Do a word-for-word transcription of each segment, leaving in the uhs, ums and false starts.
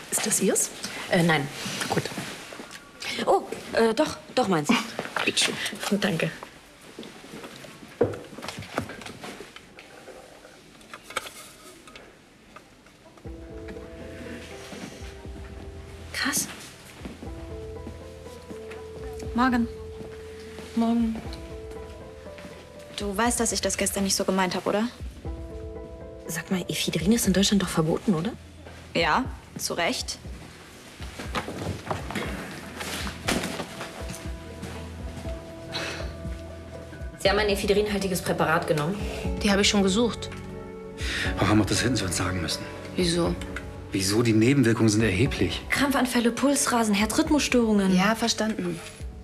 Ist das Ihrs? Äh, nein. Gut. Oh, äh, doch, doch meins. Bitte schön. Danke. Krass. Morgen. Morgen. Du weißt, dass ich das gestern nicht so gemeint habe, oder? Sag mal, Ephedrin ist in Deutschland doch verboten, oder? Ja, zu Recht. Sie haben ein ephedrinhaltiges Präparat genommen. Die habe ich schon gesucht. Frau Hammer, das hätten Sie uns sagen müssen. Wieso? Wieso? Die Nebenwirkungen sind erheblich. Krampfanfälle, Pulsrasen, Herzrhythmusstörungen. Ja, verstanden.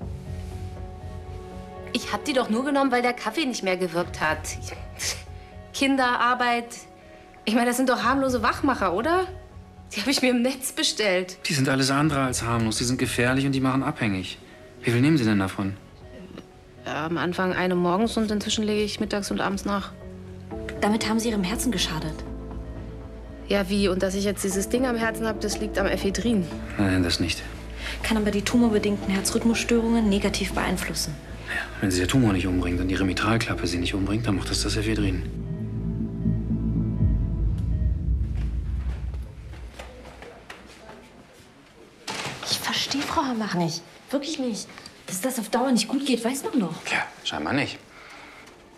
Ich habe die doch nur genommen, weil der Kaffee nicht mehr gewirkt hat. Kinderarbeit. Ich meine, das sind doch harmlose Wachmacher, oder? Die habe ich mir im Netz bestellt. Die sind alles andere als harmlos. Die sind gefährlich und die machen abhängig. Wie viel nehmen Sie denn davon? Ja, am Anfang eine morgens und inzwischen lege ich mittags und abends nach. Damit haben Sie Ihrem Herzen geschadet. Ja, wie? Und dass ich jetzt dieses Ding am Herzen habe, das liegt am Ephedrin. Nein, das nicht. Kann aber die tumorbedingten Herzrhythmusstörungen negativ beeinflussen. Ja, wenn Sie der Tumor nicht umbringt und Ihre Mitralklappe Sie nicht umbringt, dann macht das das Ephedrin. Ich verstehe Frau Hamach nicht. Wirklich nicht. Dass das auf Dauer nicht gut geht, weiß man doch. Ja, scheinbar nicht.